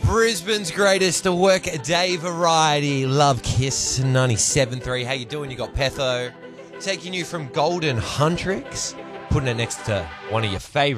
Brisbane's greatest work day variety. Love Kiss 97.3. How you doing? You got Petho taking you from Golden Huntrix, putting it next to one of your favourite